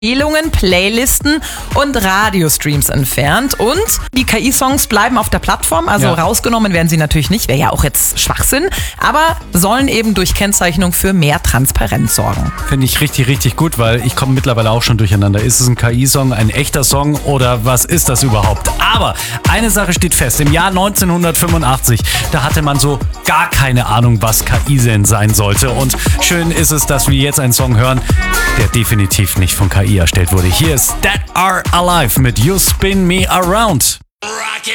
Empfehlungen, Playlisten und Radiostreams entfernt. Und die KI-Songs bleiben auf der Plattform, also rausgenommen werden sie natürlich nicht, wäre ja auch jetzt Schwachsinn, aber sollen eben durch Kennzeichnung für mehr Transparenz sorgen. Finde ich richtig, richtig gut, weil ich komme mittlerweile auch schon durcheinander. Ist es ein KI-Song, ein echter Song oder was ist das überhaupt? Aber eine Sache steht fest, im Jahr 1985, da hatte man so gar keine Ahnung, was KI denn sein sollte. Und schön ist es, dass wir jetzt einen Song hören, der definitiv nicht von KI erstellt wurde. Hier ist Dead or Alive mit You Spin Me Around.